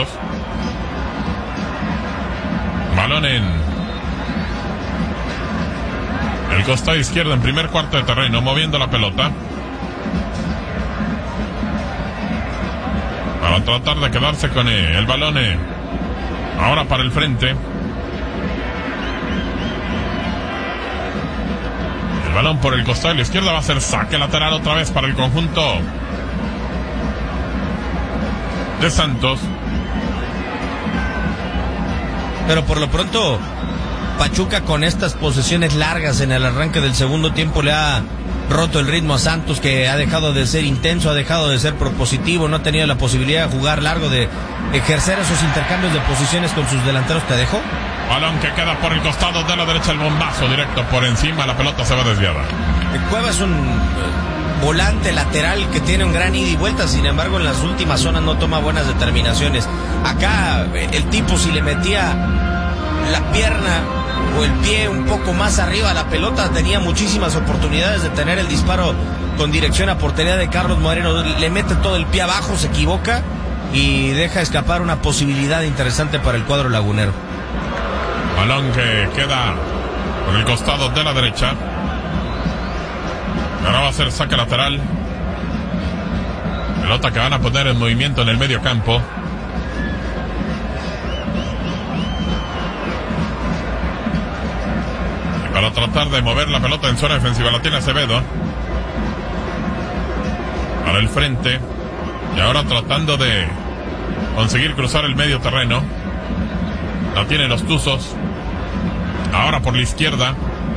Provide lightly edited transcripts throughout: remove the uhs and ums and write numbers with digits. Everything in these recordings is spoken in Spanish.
Tuzos. Balón en el costado izquierdo en primer cuarto de terreno, moviendo la pelota para tratar de quedarse con el balón ahora para el frente. El balón por el costado de la izquierda va a ser saque lateral otra vez para el conjunto de Santos. Pero por lo pronto Pachuca, con estas posesiones largas en el arranque del segundo tiempo, le ha roto el ritmo a Santos, que ha dejado de ser intenso, ha dejado de ser propositivo, no ha tenido la posibilidad de jugar largo, de ejercer esos intercambios de posiciones con sus delanteros. ¿Te dejo? Balón que queda por el costado de la derecha, el bombazo directo por encima, la pelota se va desviada. Cueva es un volante lateral que tiene un gran ida y vuelta, sin embargo en las últimas zonas no toma buenas determinaciones. Acá el tipo, si le metía la pierna o el pie un poco más arriba a la pelota, tenía muchísimas oportunidades de tener el disparo con dirección a portería de Carlos Moreno. Le mete todo el pie abajo, se equivoca y deja escapar una posibilidad interesante para el cuadro lagunero. Balón que queda por el costado de la derecha. Ahora va a ser saque lateral. Pelota que van a poner en movimiento en el medio campo. Y para tratar de mover la pelota en zona defensiva la tiene Acevedo. Para el frente. Y ahora tratando de conseguir cruzar el medio terreno. La tienen los Tuzos. Ahora por la izquierda.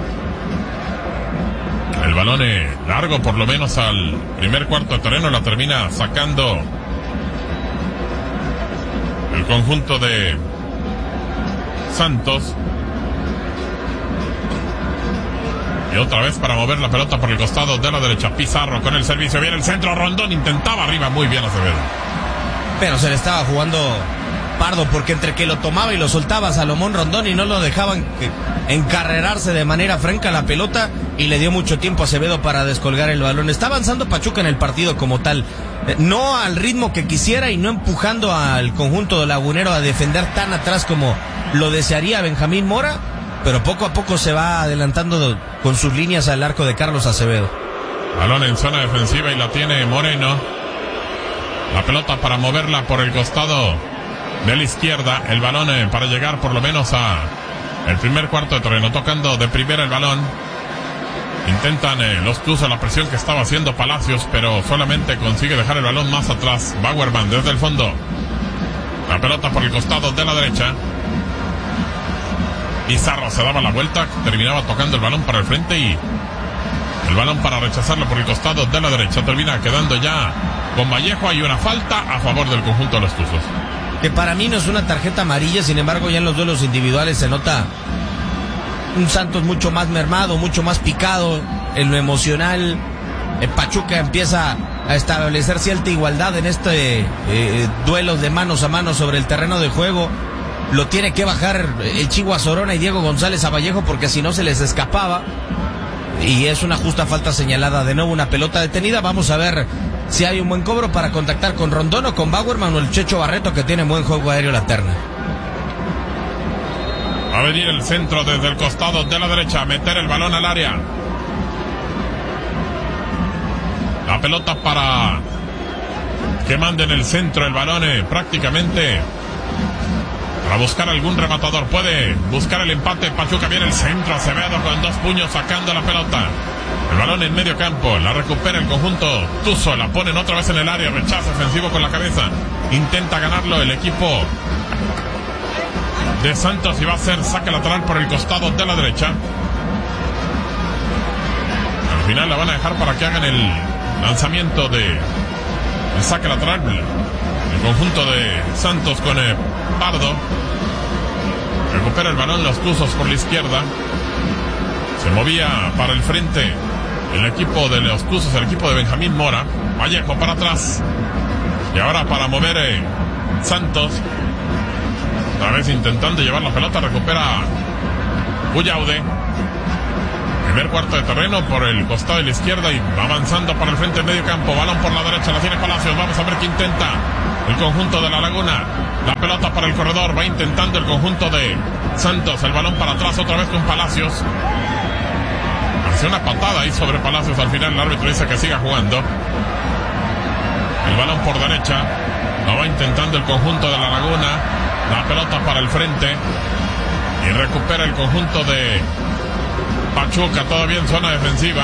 El balón largo por lo menos al primer cuarto de terreno. La termina sacando el conjunto de Santos. Y otra vez para mover la pelota por el costado de la derecha. Pizarro con el servicio. Viene el centro. Rondón intentaba arriba. Muy bien Acevedo. Pero se le estaba jugando pardo, porque entre que lo tomaba y lo soltaba Salomón Rondón y no lo dejaban encarrerarse de manera franca la pelota, y le dio mucho tiempo a Acevedo para descolgar el balón. Está avanzando Pachuca en el partido como tal, no al ritmo que quisiera y no empujando al conjunto de lagunero a defender tan atrás como lo desearía Benjamín Mora, pero poco a poco se va adelantando con sus líneas al arco de Carlos Acevedo. Balón en zona defensiva y la tiene Moreno. La pelota para moverla por el costado de la izquierda, el balón para llegar por lo menos a el primer cuarto de terreno, tocando de primera el balón. Intentan los Tuzos la presión que estaba haciendo Palacios, pero solamente consigue dejar el balón más atrás. Bauerman desde el fondo. La pelota por el costado de la derecha. Pizarro se daba la vuelta, terminaba tocando el balón para el frente y el balón para rechazarlo por el costado de la derecha. Termina quedando ya con Vallejo. Hay una falta a favor del conjunto de los Tuzos, que para mí no es una tarjeta amarilla, sin embargo ya en los duelos individuales se nota un Santos mucho más mermado, mucho más picado en lo emocional. Pachuca empieza a establecer cierta igualdad en este duelo de manos a manos sobre el terreno de juego. Lo tiene que bajar el Chihuahua Sorona y Diego González a Vallejo, porque si no se les escapaba, y es una justa falta señalada. De nuevo una pelota detenida. Vamos a ver si hay un buen cobro para contactar con Rondón o con Bauerman o el Checho Barreto, que tiene buen juego aéreo la terna. Va a venir el centro desde el costado de la derecha, meter el balón al área. La pelota para que manden el centro, el balón prácticamente para buscar algún rematador. Puede buscar el empate Pachuca. Viene el centro, Acevedo con dos puños sacando la pelota. El balón en medio campo, la recupera el conjunto Tuzo, la ponen otra vez en el área, rechaza ofensivo con la cabeza, intenta ganarlo el equipo de Santos y va a ser saque lateral por el costado de la derecha. Al final la van a dejar para que hagan el lanzamiento de el saque lateral el conjunto de Santos con Pardo. Recupera el balón los Tuzos por la izquierda. Se movía para el frente el equipo de los Tuzos, el equipo de Benjamín Mora. Vallejo para atrás. Y ahora para mover Santos. Otra vez intentando llevar la pelota. Recupera Uyaude. Primer cuarto de terreno por el costado de la izquierda y va avanzando para el frente del medio campo. Balón por la derecha, la tiene Palacios. Vamos a ver qué intenta. el conjunto de La Laguna. La pelota para el corredor, va intentando el conjunto de Santos, el balón para atrás otra vez con Palacios. Hace una patada ahí sobre Palacios, al final el árbitro dice que siga jugando. El balón por derecha, lo va intentando el conjunto de La Laguna. La pelota para el frente y recupera el conjunto de Pachuca, todavía en zona defensiva.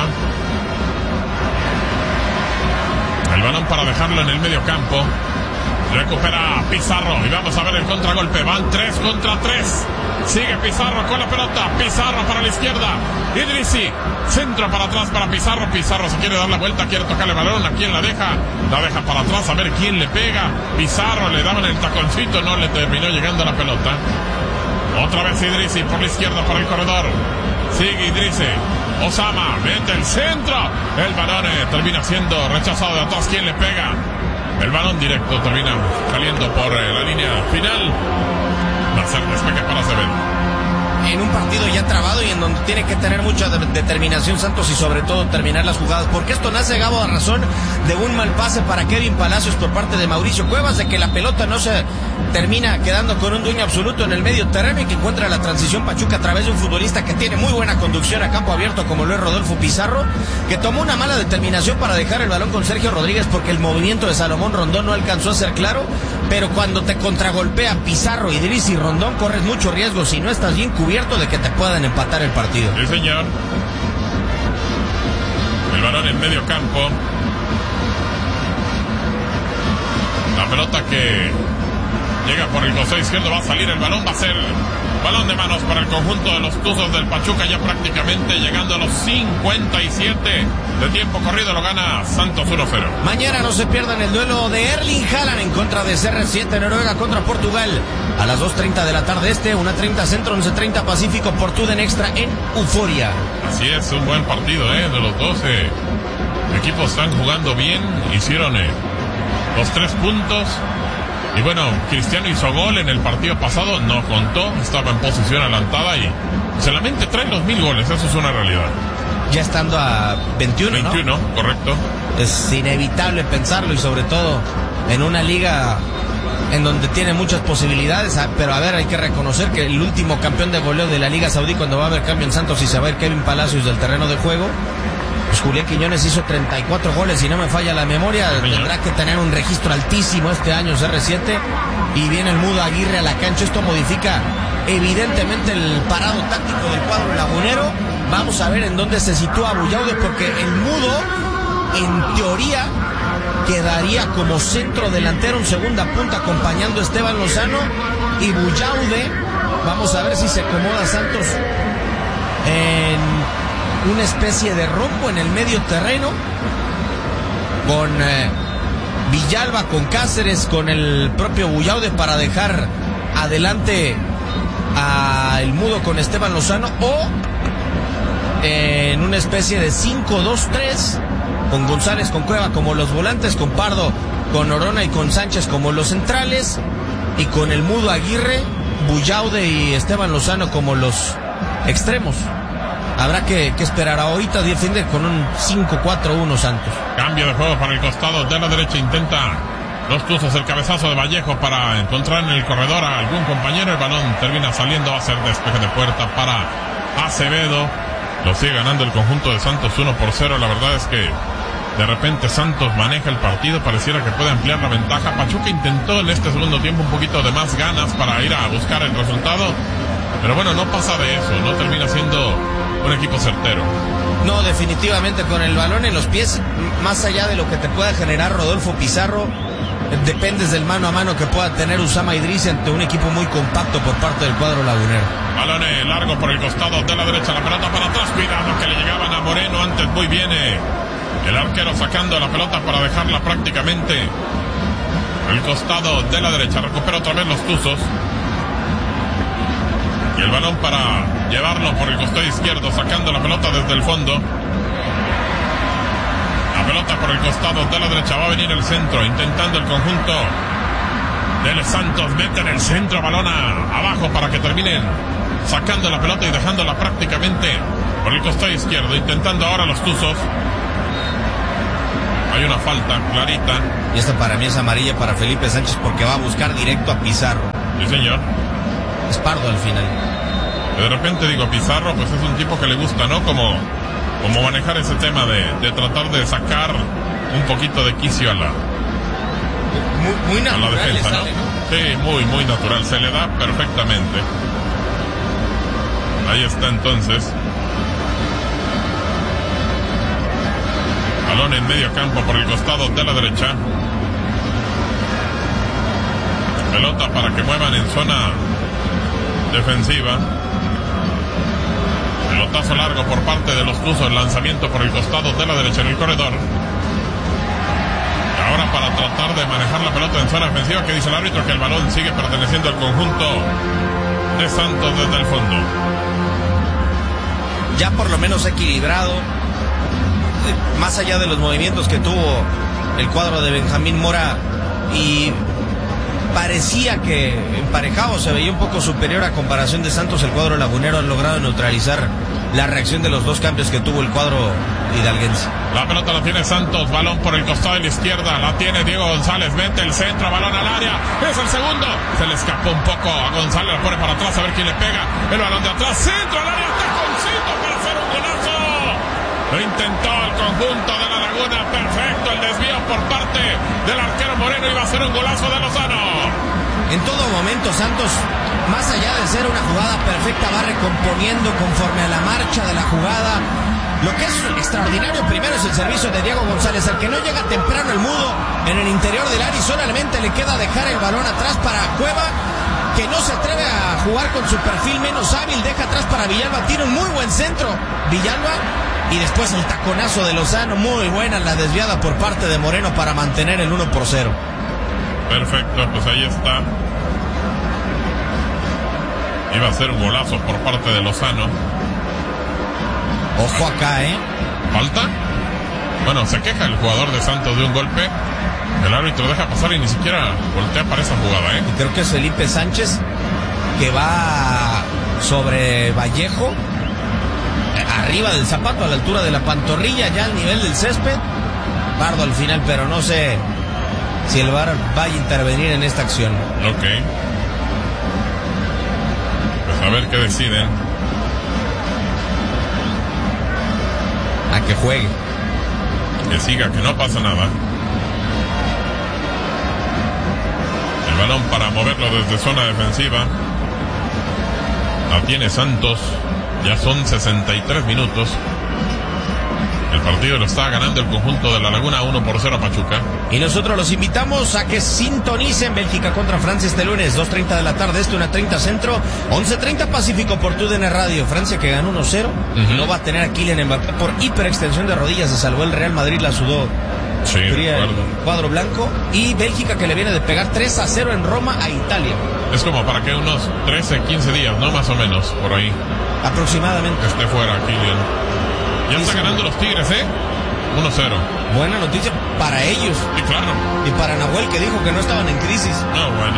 El balón para dejarlo en el medio campo. Recupera Pizarro y vamos a ver el contragolpe. Van 3 contra 3. Sigue Pizarro con la pelota. Pizarro para la izquierda. Idrissi. Centro para atrás para Pizarro. Pizarro se quiere dar la vuelta. Quiere tocarle el balón. ¿A quién la deja? La deja para atrás. A ver quién le pega. Pizarro le daban el taconcito. No le terminó llegando la pelota. Otra vez Idrissi por la izquierda para el corredor. Sigue Idrissi. Osama mete el centro. El balón termina siendo rechazado de atrás. ¿Quién le pega? El balón directo termina saliendo por la línea final. Va a ser despeje para Acevedo. En un partido ya trabado y en donde tiene que tener mucha determinación Santos y sobre todo terminar las jugadas, porque esto nace, Gabo, a razón de un mal pase para Kevin Palacios por parte de Mauricio Cuevas, de que la pelota no se termina quedando con un dueño absoluto en el medio terreno y que encuentra la transición Pachuca a través de un futbolista que tiene muy buena conducción a campo abierto como lo es Rodolfo Pizarro, que tomó una mala determinación para dejar el balón con Sergio Rodríguez porque el movimiento de Salomón Rondón no alcanzó a ser claro, pero cuando te contragolpea Pizarro, Idrissi y Rondón corres mucho riesgo si no estás bien cubierto de que te puedan empatar el partido. Sí, señor. El balón en medio campo. La pelota que llega por el costado izquierdo, va a salir el balón, va a ser balón de manos para el conjunto de los Tuzos del Pachuca, ya prácticamente llegando a los 57 de tiempo corrido, lo gana Santos 1-0. Mañana no se pierdan el duelo de Erling Haaland en contra de CR7 Noruega contra Portugal a las 2:30 de la tarde 1:30 centro, 11:30 Pacífico, por TUDN Extra en Euforia. Así es, un buen partido de los dos equipos están jugando bien, hicieron los 3 puntos. Y bueno, Cristiano hizo gol en el partido pasado, no contó, estaba en posición adelantada y solamente trae los 1000 goles, eso es una realidad. Ya estando a 21, 21, ¿no? Correcto. Es inevitable pensarlo y sobre todo en una liga en donde tiene muchas posibilidades, pero a ver, hay que reconocer que el último campeón de goleo de la Liga Saudí, cuando va a haber cambio en Santos y se va a ir Kevin Palacios del terreno de juego, pues Julián Quiñones hizo 34 goles, si no me falla la memoria, tendrá que tener un registro altísimo este año CR7, y viene el Mudo Aguirre a la cancha. Esto modifica evidentemente el parado táctico del cuadro lagunero. Vamos a ver en dónde se sitúa Buyaude, porque el Mudo, en teoría, quedaría como centro delantero en segunda punta acompañando a Esteban Lozano, y Buyaude, vamos a ver si se acomoda Santos en una especie de rombo en el medio terreno con Villalba, con Cáceres, con el propio Buyaude para dejar adelante a el Mudo con Esteban Lozano, o en una especie de 5-2-3 con González, con Cueva como los volantes, con Pardo, con Orona y con Sánchez como los centrales, y con el Mudo Aguirre, Buyaude y Esteban Lozano como los extremos. Habrá que esperar. Ahorita defiende con un 5-4-1 Santos. Cambio de juego para el costado de la derecha. Intenta los Tuzos el cabezazo de Vallejo para encontrar en el corredor a algún compañero. El balón termina saliendo. Va a ser despeje de puerta para Acevedo. Lo sigue ganando el conjunto de Santos 1-0. La verdad es que de repente Santos maneja el partido. Pareciera que puede ampliar la ventaja. Pachuca intentó en este segundo tiempo un poquito de más ganas para ir a buscar el resultado. Pero bueno, no pasa de eso. No termina siendo un equipo certero. No, definitivamente con el balón en los pies, más allá de lo que te pueda generar Rodolfo Pizarro, dependes del mano a mano que pueda tener Usama Idrissi ante un equipo muy compacto por parte del cuadro lagunero. Balón largo por el costado de la derecha, la pelota para atrás, cuidado que le llegaban a Moreno antes, muy bien el arquero sacando la pelota para dejarla prácticamente al costado de la derecha. Recupera otra vez los Tuzos. Y el balón para llevarlo por el costado izquierdo, sacando la pelota desde el fondo. La pelota por el costado de la derecha, va a venir el centro, intentando el conjunto del Santos, mete en el centro, balón abajo para que terminen sacando la pelota y dejándola prácticamente por el costado izquierdo, intentando ahora los Tuzos. Hay una falta clarita. Y esta para mí es amarilla para Felipe Sánchez porque va a buscar directo a Pizarro. Sí, señor. Es Pardo al final. De repente digo, Pizarro pues es un tipo que le gusta, ¿no? Como manejar ese tema de tratar de sacar un poquito de quicio a la natural, a la defensa, sale, ¿no? ¿no? Sí, muy natural, se le da perfectamente. Ahí está entonces. Balón en medio campo por el costado de la derecha. Pelota para que muevan en zona defensiva. Pelotazo largo por parte de los Tuzos, lanzamiento por el costado de la derecha en el corredor. Y ahora para tratar de manejar la pelota en zona defensiva, que dice el árbitro que el balón sigue perteneciendo al conjunto de Santos desde el fondo. Ya por lo menos equilibrado, más allá de los movimientos que tuvo el cuadro de Benjamín Mora, y parecía que emparejado se veía un poco superior a comparación de Santos. El cuadro lagunero ha logrado neutralizar la reacción de los dos cambios que tuvo el cuadro hidalguense. La pelota la tiene Santos, balón por el costado de la izquierda, la tiene Diego González, mete el centro, balón al área, es el segundo, se le escapó un poco a González, la pone para atrás a ver quién le pega, el balón de atrás, centro al área, taconcito para hacer un golazo. Lo intentó el conjunto de la Laguna, perfecto el desvío por parte del arquero Moreno, iba a ser un golazo de Lozano. En todo momento Santos, más allá de ser una jugada perfecta, va recomponiendo conforme a la marcha de la jugada. Lo que es extraordinario primero es el servicio de Diego González, al que no llega temprano el mudo en el interior del área y solamente le queda dejar el balón atrás para Cueva, que no se atreve a jugar con su perfil menos hábil, deja atrás para Villalba, tiene un muy buen centro Villalba, y después el taconazo de Lozano, muy buena la desviada por parte de Moreno para mantener el 1-0. Perfecto, pues ahí está. Iba a ser un golazo por parte de Lozano. Ojo acá, ¿Falta? Bueno, se queja el jugador de Santos de un golpe. El árbitro deja pasar y ni siquiera voltea para esa jugada, Y creo que es Felipe Sánchez que va sobre Vallejo, arriba del zapato, a la altura de la pantorrilla, ya al nivel del césped. Pardo al final, pero no sé si el VAR va a intervenir en esta acción. Ok. Pues a ver qué deciden. A que juegue. Que siga, que no pasa nada. El balón para moverlo desde zona defensiva. La tiene Santos. Ya son 63 minutos. El partido lo está ganando el conjunto de la Laguna 1-0 a Pachuca. Y nosotros los invitamos a que sintonicen Bélgica contra Francia este lunes, 2:30 de la tarde, 1:30 centro, 11:30 Pacífico por TUDN Radio. Francia que ganó 1-0, no va a tener a Kylian Mbappé por hiperextensión de rodillas, se salvó el Real Madrid, la sudó. Sí, el cuadro blanco. Y Bélgica que le viene de pegar 3-0 en Roma a Italia. Es como para que unos 13-15 días, ¿no? Más o menos, por ahí. Aproximadamente. Esté fuera Kylian. Ya está ganando los Tigres, 1-0. Buena noticia para ellos. Y claro. Y para Nahuel, que dijo que no estaban en crisis. No, bueno.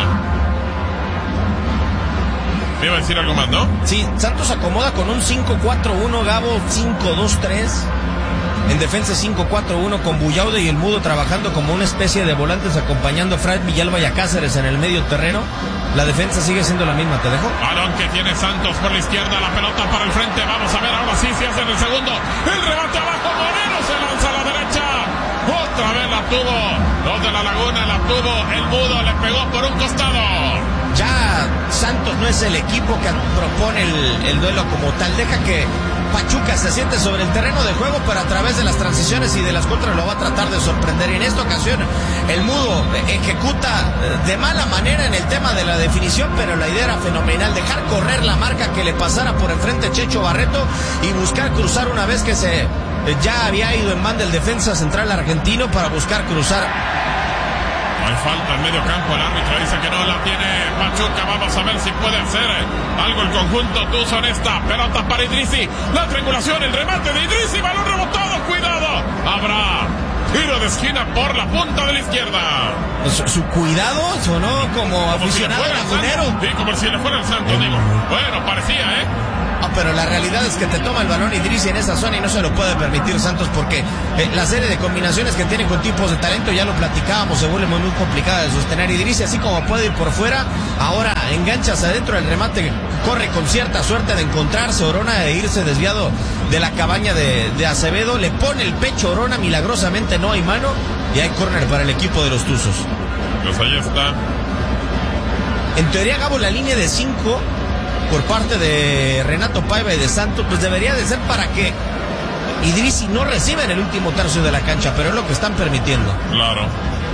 ¿Me iba a decir algo más, no? Sí, Santos acomoda con un 5-4-1, Gabo 5-2-3. En defensa 5-4-1 con Bullaude y el Mudo trabajando como una especie de volantes acompañando a Fred Villalba y a Cáceres en el medio terreno. La defensa sigue siendo la misma, ¿te dejo? Balón que tiene Santos por la izquierda, la pelota para el frente, vamos a ver ahora sí se hace en el segundo. El rebate abajo, Moreno se lanza a la derecha. Otra vez la tuvo, los de la Laguna la tuvo, el Mudo le pegó por un costado. Ya Santos no es el equipo que propone el duelo como tal, deja que Pachuca se siente sobre el terreno de juego, pero a través de las transiciones y de las contras lo va a tratar de sorprender. Y en esta ocasión el Mudo ejecuta de mala manera en el tema de la definición, pero la idea era fenomenal, dejar correr la marca, que le pasara por enfrente Checho Barreto y buscar cruzar una vez que se ya había ido en banda el defensa central argentino para buscar cruzar. Hay falta en medio campo, el árbitro dice que no la tiene Pachuca, vamos a ver si puede hacer algo el conjunto Tuzo en esta pelota para Idrissi, la triangulación, el remate de Idrissi, balón rebotado, cuidado, Habrá tiro de esquina por la punta de la izquierda. Su cuidado sonó como aficionado lagunero. Sí, como si le fuera el Santos, digo. Bueno, parecía, pero la realidad es que te toma el balón Idrissi en esa zona y no se lo puede permitir Santos porque la serie de combinaciones que tiene con tipos de talento, ya lo platicábamos, se vuelve muy complicada de sostener. Idrissi, así como puede ir por fuera, ahora enganchas adentro del remate, corre con cierta suerte de encontrarse Orona e irse desviado de la cabaña de Acevedo, le pone el pecho Orona, milagrosamente no hay mano y hay córner para el equipo de los Tuzos. Pues ahí está. En teoría, Gabo, la línea de 5 por parte de Renato Paiva y de Santos, pues debería de ser para que Idrissi no reciba en el último tercio de la cancha, pero es lo que están permitiendo. Claro.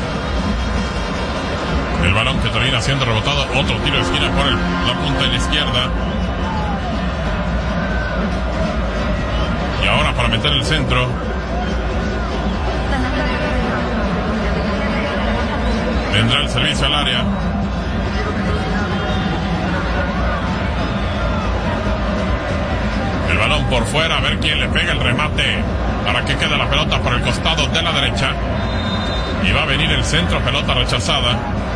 El balón que termina siendo rebotado, otro tiro de esquina por la punta de la izquierda. Y ahora para meter el centro. Vendrá el servicio al área. El balón por fuera, a ver quién le pega el remate para que quede la pelota por el costado de la derecha. Y va a venir el centro, pelota rechazada.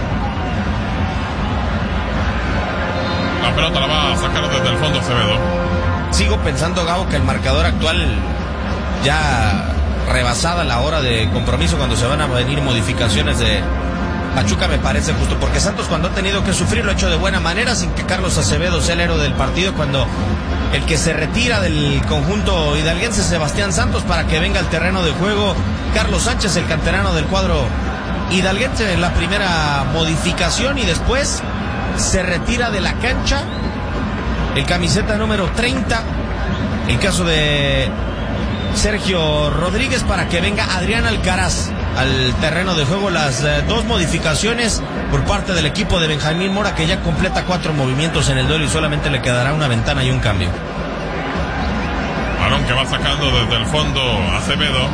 La pelota la va a sacar desde el fondo Acevedo. Sigo pensando, Gabo, que el marcador actual ya rebasada la hora de compromiso cuando se van a venir modificaciones de Pachuca, me parece justo, porque Santos cuando ha tenido que sufrir lo ha hecho de buena manera sin que Carlos Acevedo sea el héroe del partido, cuando el que se retira del conjunto hidalguense Sebastián Santos para que venga al terreno de juego Carlos Sánchez, el canterano del cuadro hidalguense, en la primera modificación, y después se retira de la cancha el camiseta número 30, el caso de Sergio Rodríguez, para que venga Adrián Alcaraz al terreno de juego. Las dos modificaciones por parte del equipo de Benjamín Mora, que ya completa 4 movimientos en el duelo y solamente le quedará una ventana y un cambio. Balón que va sacando desde el fondo Acevedo.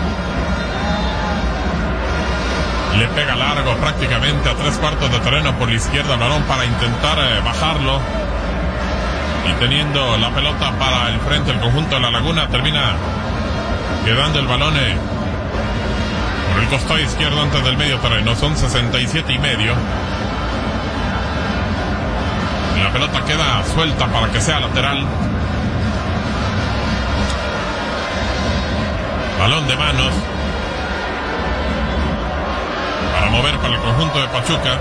Le pega largo, prácticamente a 3/4 de terreno por la izquierda, balón para intentar bajarlo. Y teniendo la pelota para el frente, el conjunto de La Laguna termina quedando el balón por el costado izquierdo antes del medio terreno. Son 67.5. La pelota queda suelta para que sea lateral. Balón de manos para mover para el conjunto de Pachuca.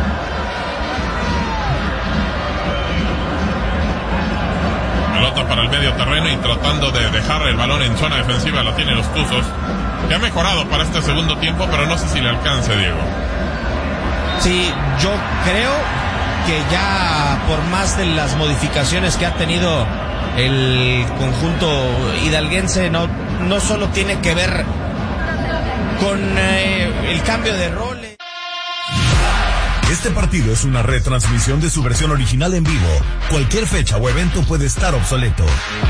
Pelota para el medio terreno y tratando de dejar el balón en zona defensiva la tienen los Tuzos, que ha mejorado para este segundo tiempo, pero no sé si le alcance, Diego. Sí, yo creo que ya por más de las modificaciones que ha tenido el conjunto hidalguense, no solo tiene que ver con el cambio de roles. Este partido es una retransmisión de su versión original en vivo. Cualquier fecha o evento puede estar obsoleto.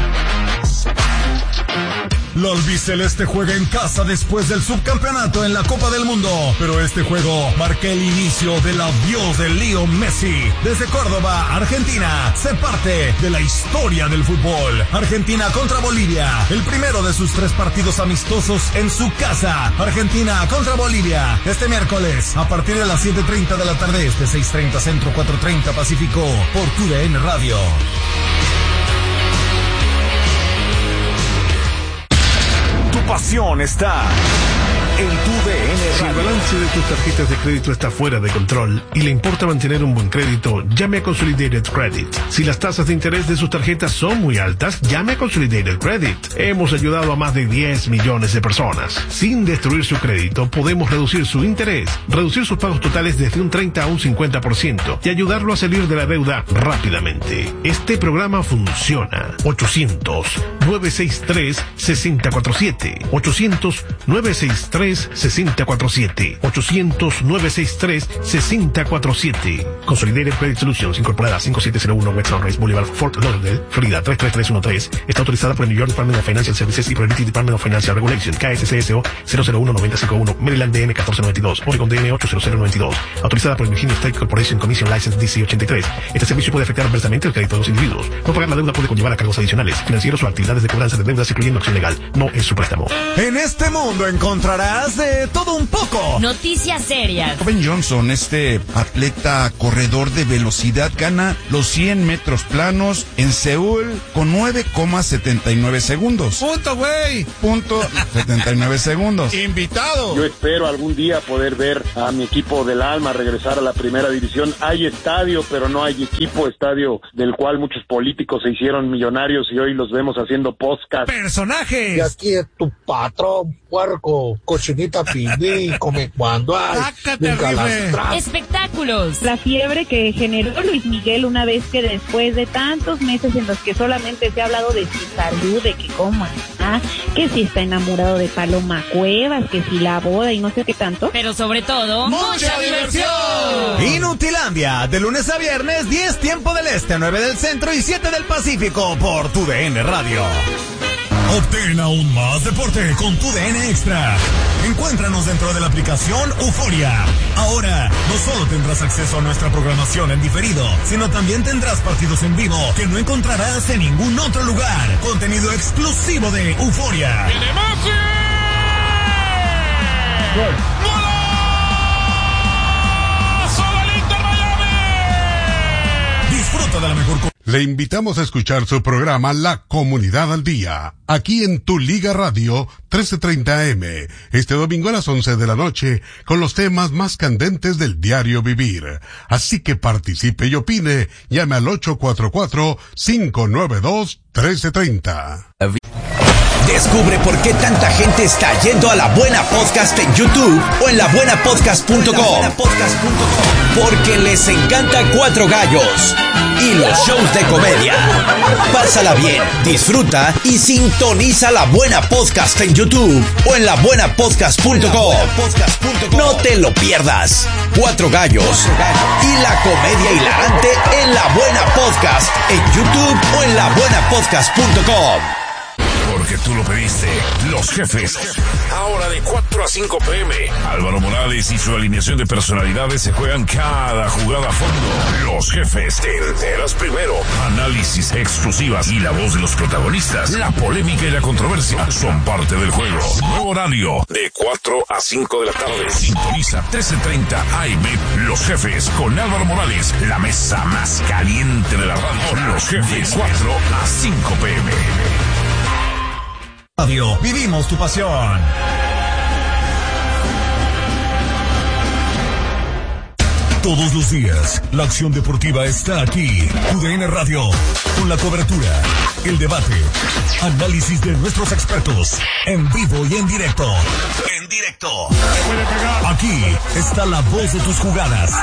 La albiceleste juega en casa después del subcampeonato en la Copa del Mundo, pero este juego marca el inicio del adiós de Leo Messi. Desde Córdoba, Argentina, se parte de la historia del fútbol. Argentina contra Bolivia, el primero de sus 3 partidos amistosos en su casa. Argentina contra Bolivia, este miércoles a partir de las 7:30 de la tarde, 6:30 Centro, 4:30 Pacífico, por TUDN Radio. Pasión está en TUDN Radio. Si el balance de tus tarjetas de crédito está fuera de control y le importa mantener un buen crédito, llame a Consolidated Credit. Si las tasas de interés de sus tarjetas son muy altas, llame a Consolidated Credit. Hemos ayudado a más de 10 millones de personas. Sin destruir su crédito, podemos reducir su interés, reducir sus pagos totales desde un 30 a un 50% y ayudarlo a salir de la deuda rápidamente. Este programa funciona. 800-963-6047. 800-963 800-963-6047. 800-963-6047. Consolidated Credit Solutions, incorporada 5701 West Sunrise Boulevard, Fort Lauderdale, Florida 33313. Está autorizada por el New York Department of Financial Services y por el British Department of Financial Regulation, KSCSO 001-9051, Maryland DM 1492, Oregon DM 80092. Autorizada por el Virginia State Corporation Commission License DC 83. Este servicio puede afectar adversamente el crédito de los individuos. No pagar la deuda puede conllevar a cargos adicionales, financieros o actividades de cobranza de deudas, incluyendo acción legal. No es su préstamo. En este mundo encontrarás de todo un poco. Noticias serias. Ben Johnson, atleta corredor de velocidad, gana los 100 metros planos en Seúl con 9,79 segundos. ¡Punto, güey! Punto 79 segundos. ¡Invitado! Yo espero algún día poder ver a mi equipo del alma regresar a la primera división. Hay estadio, pero no hay equipo. Estadio del cual muchos políticos se hicieron millonarios y hoy los vemos haciendo podcast. ¡Personajes! Y aquí es tu patrón, puerco, cochinita pibí, come cuando hay. Espectáculos. La fiebre que generó Luis Miguel una vez que después de tantos meses en los que solamente se ha hablado de su salud, de que cómo está, que si está enamorado de Paloma Cuevas, que si la boda y no sé qué tanto. Pero sobre todo, ¡mucha diversión! Inutilandia, de lunes a viernes, 10 tiempo del este, 9 del centro y 7 del Pacífico por TUDN Radio. Obtén aún más deporte con TUDN Extra. Encuéntranos dentro de la aplicación Euforia. Ahora, no solo tendrás acceso a nuestra programación en diferido, sino también tendrás partidos en vivo que no encontrarás en ningún otro lugar. Contenido exclusivo de Euforia. Disfruta de la mejor. Le invitamos a escuchar su programa La Comunidad al Día, aquí en Tu Liga Radio 1330 AM, este domingo a las 11 de la noche, con los temas más candentes del diario vivir. Así que participe y opine, llame al 844-592-1330. Descubre por qué tanta gente está yendo a La Buena Podcast en YouTube o en labuenapodcast.com. Porque les encanta Cuatro Gallos y los shows de comedia. Pásala bien, disfruta y sintoniza La Buena Podcast en YouTube o en labuenapodcast.com. No te lo pierdas. Cuatro Gallos y la comedia hilarante en La Buena Podcast en YouTube o en labuenapodcast.com. Porque tú lo pediste, Los Jefes. Ahora de 4 a 5 p.m. Álvaro Morales y su alineación de personalidades se juegan cada jugada a fondo. Los Jefes, te enteras primero. Análisis exclusivas y la voz de los protagonistas. La polémica y la controversia son parte del juego. Nuevo horario, de 4 a 5 de la tarde. Sintoniza 1330 AM. Los Jefes, con Álvaro Morales. La mesa más caliente de la radio. Los Jefes, 4 a 5 p.m. Radio, vivimos tu pasión. Todos los días, la acción deportiva está aquí. TUDN Radio, con la cobertura, el debate, análisis de nuestros expertos, en vivo y en directo. En directo. Aquí está la voz de tus jugadas.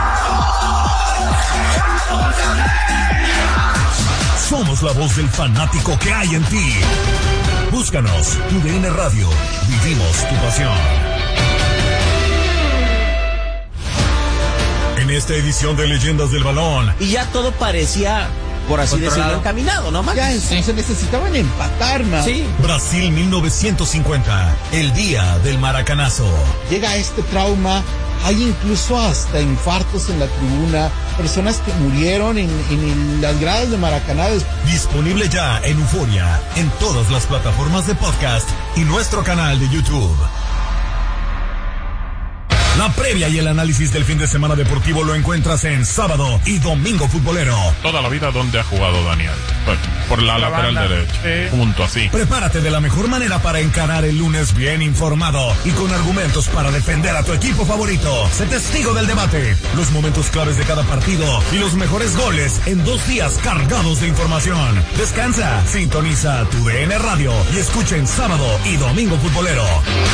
Somos la voz del fanático que hay en ti. Búscanos, TUDN Radio. Vivimos tu pasión. En esta edición de Leyendas del Balón. Y ya todo parecía, por así decirlo, encaminado, ¿no, Max? Ya se necesitaban empatar, man. Sí. Brasil 1950, el día del maracanazo. Llega este trauma, hay incluso hasta infartos en la tribuna, personas que murieron en las gradas de Maracaná. Disponible ya en Euforia, en todas las plataformas de podcast y nuestro canal de YouTube. La previa y el análisis del fin de semana deportivo lo encuentras en Sábado y Domingo Futbolero. Toda la vida donde ha jugado Daniel. Por la lateral derecha. Junto así. Prepárate de la mejor manera para encarar el lunes bien informado y con argumentos para defender a tu equipo favorito. Sé testigo del debate, los momentos claves de cada partido y los mejores goles en 2 días cargados de información. Descansa, sintoniza TUDN Radio y escuchen Sábado y Domingo Futbolero.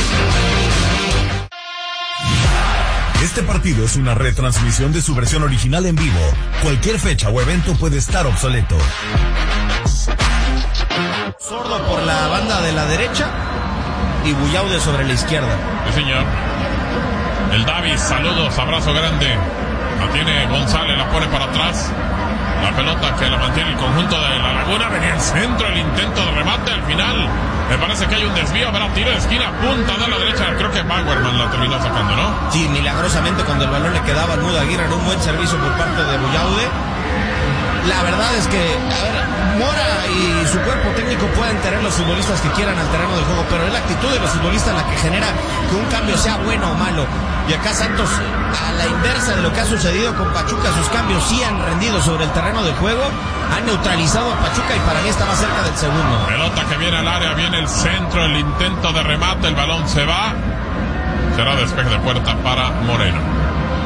Este partido es una retransmisión de su versión original en vivo. Cualquier fecha o evento puede estar obsoleto. Sordo por la banda de la derecha. y Bullaude sobre la izquierda. Sí, señor. El Davis, saludos, abrazo grande. La tiene González, la pone para atrás. La pelota que la mantiene el conjunto de La Laguna. Venía el centro, el intento de remate. Al final me parece que hay un desvío. Habrá tiro de esquina, punta de la derecha. Creo que Bauerman la terminó sacando, ¿no? Sí, milagrosamente cuando el balón le quedaba al Mudo Aguirre, en un buen servicio por parte de Bullaude. La verdad es que, a ver, Mora y su cuerpo técnico pueden tener los futbolistas que quieran al terreno del juego, pero es la actitud de los futbolistas la que genera que un cambio sea bueno o malo. Y acá Santos, a la inversa de lo que ha sucedido con Pachuca, sus cambios sí han rendido sobre el terreno de juego, han neutralizado a Pachuca y para mí está más cerca del segundo. Pelota que viene al área, viene el centro, el intento de remate, el balón se va. Será despeje de puerta para Moreno.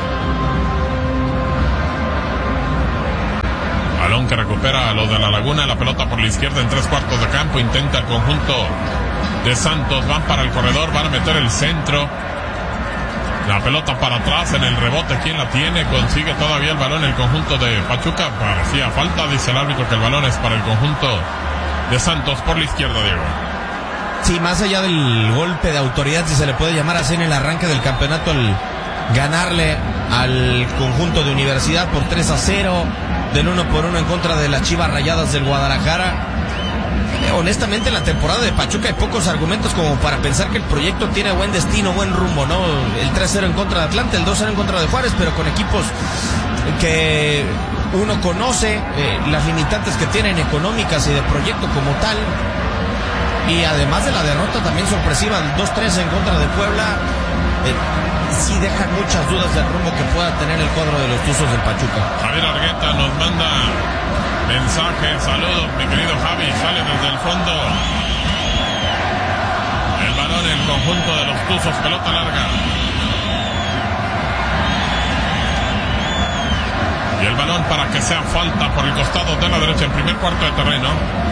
Balón que recupera a los de La Laguna, la pelota por la izquierda en 3/4 de campo, intenta el conjunto de Santos, van para el corredor, van a meter el centro, la pelota para atrás en el rebote, ¿quién la tiene? Consigue todavía el balón el conjunto de Pachuca, parecía falta, dice el árbitro que el balón es para el conjunto de Santos por la izquierda, Diego. Sí, más allá del golpe de autoridad, si se le puede llamar así, en el arranque del campeonato, el ganarle al conjunto de Universidad por 3-0, del 1-1 en contra de las Chivas Rayadas del Guadalajara. Honestamente, en la temporada de Pachuca hay pocos argumentos como para pensar que el proyecto tiene buen destino, buen rumbo, ¿no? El 3-0 en contra de Atlante, el 2-0 en contra de Juárez, pero con equipos que uno conoce, las limitantes que tienen económicas y de proyecto como tal. Y además de la derrota también sorpresiva, el 2-3 en contra de Puebla, sí dejan muchas dudas del rumbo que pueda tener el cuadro de los Tuzos del Pachuca. Javier Argueta nos manda mensaje, saludos mi querido Javi, sale desde el fondo el balón en el conjunto de los Tuzos, pelota larga y el balón para que sea falta por el costado de la derecha en primer cuarto de terreno.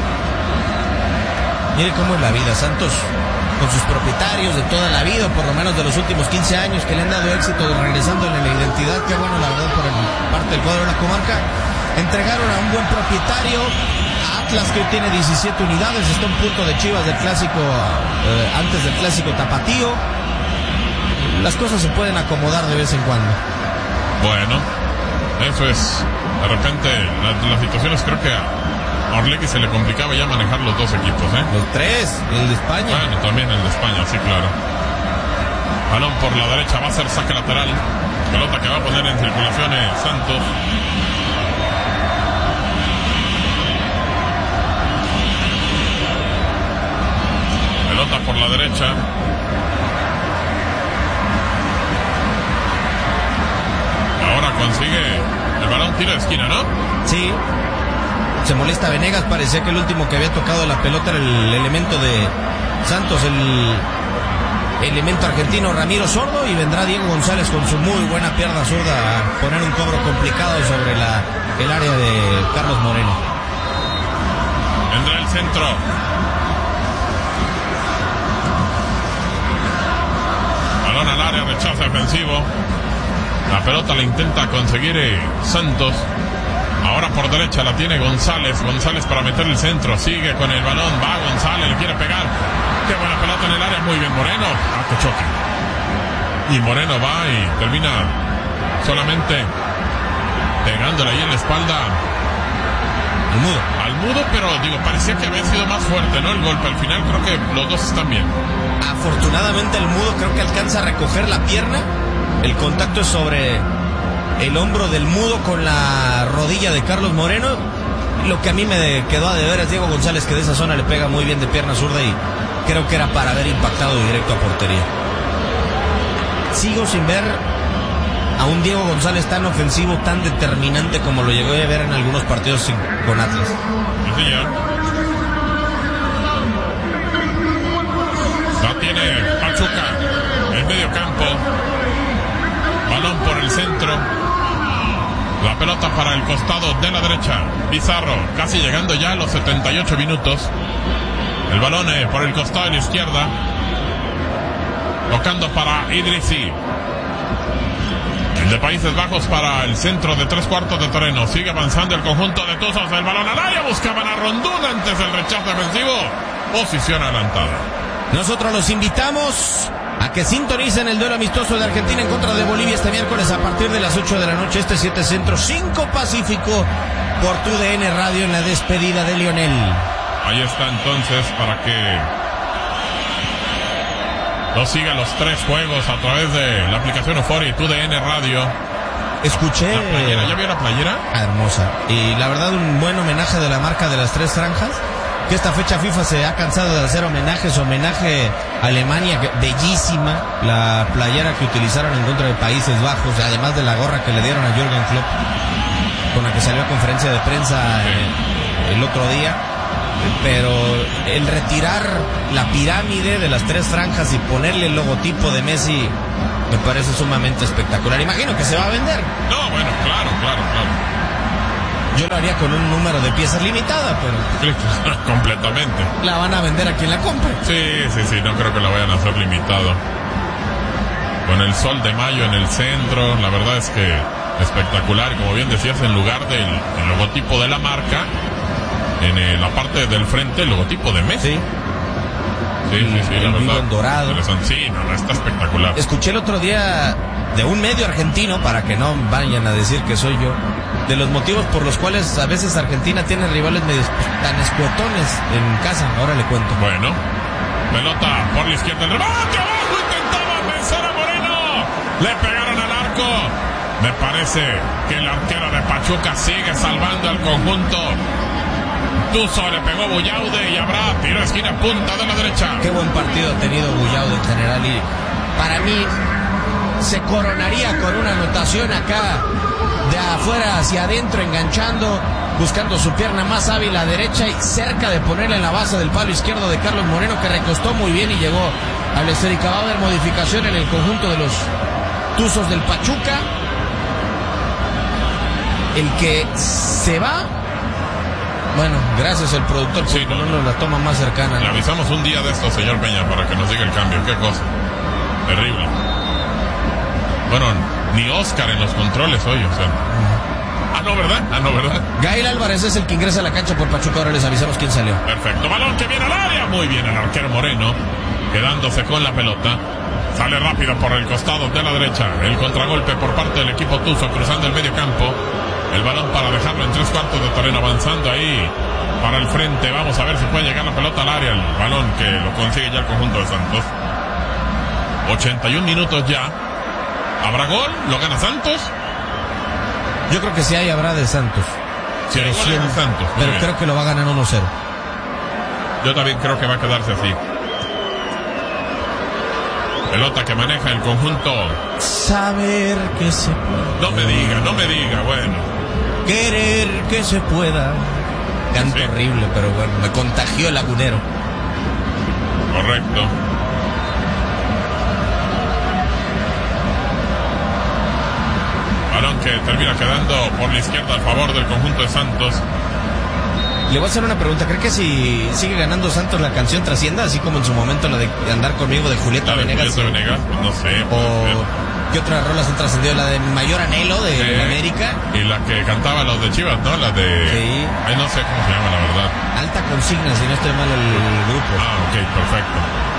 Mire cómo es la vida, Santos con sus propietarios de toda la vida, por lo menos de los últimos 15 años, que le han dado éxito regresando en la identidad, que bueno, la verdad, por parte del cuadro de la comarca, entregaron a un buen propietario, a Atlas, que hoy tiene 17 unidades, está a un punto de Chivas del clásico, antes del clásico tapatío. Las cosas se pueden acomodar de vez en cuando. Bueno, eso es, de repente, las situaciones, creo que a Orlegui se le complicaba ya manejar los dos equipos, ¿eh? Los tres, el de España. Bueno, también el de España, sí, claro. Balón por la derecha, va a ser saque lateral. Pelota que va a poner en circulación Santos. Pelota por la derecha. Ahora consigue el balón, tiro de esquina, ¿no? Sí. Se molesta Venegas, parecía que el último que había tocado la pelota era el elemento de Santos, el elemento argentino Ramiro Sordo, y vendrá Diego González con su muy buena pierna zurda a poner un cobro complicado sobre el área de Carlos Moreno. Vendrá el centro. Balón al área, rechazo defensivo. La pelota la intenta conseguir Santos. Ahora por derecha la tiene González. González para meter el centro. Sigue con el balón. Va González. Le quiere pegar. Qué buena pelota en el área. Muy bien Moreno. Que choque. Y Moreno va y termina solamente pegándole ahí en la espalda al Mudo, pero digo, parecía que había sido más fuerte, ¿no? El golpe al final. Creo que los dos están bien. Afortunadamente el Mudo creo que alcanza a recoger la pierna. El contacto es sobre el hombro del Mudo con la rodilla de Carlos Moreno. Lo que a mí me quedó a deber es Diego González, que de esa zona le pega muy bien de pierna zurda y creo que era para haber impactado directo a portería. Sigo sin ver a un Diego González tan ofensivo, tan determinante como lo llegó a ver en algunos partidos con Atlas. Sí, señor. La tiene Pachuca en medio campo. Balón por el centro. La pelota para el costado de la derecha. Pizarro, casi llegando ya a los 78 minutos. El balón por el costado de la izquierda. Tocando para Idrissi. El de Países Bajos para el centro de 3/4 de terreno. Sigue avanzando el conjunto de Tuzos. El balón al área. Buscaban a Rondón antes del rechazo defensivo. Posición adelantada. Nosotros los invitamos a que sintonicen el duelo amistoso de Argentina en contra de Bolivia este miércoles a partir de las 8 de la noche, 7 Centro, 5 Pacífico, por TUDN Radio en la despedida de Lionel. Ahí está entonces para que nos sigan los 3 juegos a través de la aplicación Euforia y TUDN Radio. Escuché... La playera, ¿ya vio la playera? Hermosa. Y la verdad un buen homenaje de la marca de las 3 franjas. Que esta fecha FIFA se ha cansado de hacer homenajes. Homenaje a Alemania, bellísima. La playera que utilizaron en contra de Países Bajos, además de la gorra que le dieron a Jürgen Klopp, con la que salió a conferencia de prensa el otro día. Pero el retirar la pirámide de las 3 franjas y ponerle el logotipo de Messi me parece sumamente espectacular. Imagino que se va a vender. No, bueno, claro. Yo lo haría con un número de piezas limitada, pero... Completamente. La van a vender a quien la compre. Sí, no creo que la vayan a hacer limitado. Con el sol de mayo en el centro, la verdad es que espectacular. Como bien decías, en lugar del logotipo de la marca, en la parte del frente, el logotipo de Messi. Sí, la verdad. En dorado. Sí, no, está espectacular. Escuché el otro día de un medio argentino, para que no vayan a decir que soy yo, de los motivos por los cuales a veces Argentina tiene rivales medio tan escuetones en casa. Ahora le cuento. Bueno, pelota por la izquierda, el remate abajo, intentaba vencer a Moreno, le pegaron al arco. Me parece que el arquero de Pachuca sigue salvando al conjunto. Tuzo le pegó Buyaude y habrá tiro esquina punta de la derecha. Qué buen partido ha tenido Buyaude en general, y para mí se coronaría con una anotación acá de afuera hacia adentro, enganchando, buscando su pierna más hábil a derecha y cerca de ponerla en la base del palo izquierdo de Carlos Moreno, que recostó muy bien y llegó al esférica. Va a haber modificación en el conjunto de los Tuzos del Pachuca. El que se va, bueno, gracias al productor, sí, no nos la toma más cercana. Le avisamos un día de esto, señor Peña, para que nos diga el cambio. Qué cosa terrible. Bueno, ni Oscar en los controles hoy, o sea. No, ¿verdad? Gael Álvarez es el que ingresa a la cancha por Pachuca. Ahora les avisamos quién salió. Perfecto, balón que viene al área. Muy bien el arquero Moreno, quedándose con la pelota. Sale rápido por el costado de la derecha. El contragolpe por parte del equipo Tuzo, cruzando el medio campo. El balón para dejarlo en 3/4 de terreno, avanzando ahí para el frente. Vamos a ver si puede llegar la pelota al área. El balón que lo consigue ya el conjunto de Santos. 81 minutos ya. ¿Habrá gol? ¿Lo gana Santos? Yo creo que sí habrá de Santos. Sí, hay gol de Santos. Pero creo que lo va a ganar 1-0. Yo también creo que va a quedarse así. Pelota que maneja el conjunto. Saber que se puede. No me diga, bueno. Querer que se pueda. Canto horrible, pero bueno, me contagió el lagunero. Correcto. Balón que termina quedando por la izquierda a favor del conjunto de Santos. Le voy a hacer una pregunta. ¿Cree que si sigue ganando Santos la canción trascienda, así como en su momento la de Andar Conmigo de Julieta Venegas? Julieta Venegas, pues no sé. ¿Qué otras rolas han trascendido? La de Mayor Anhelo de América. Y la que cantaba los de Chivas, ¿no? La de... Sí. Ay, no sé cómo se llama, la verdad. Alta Consigna, si no estoy mal el grupo. Ok, perfecto.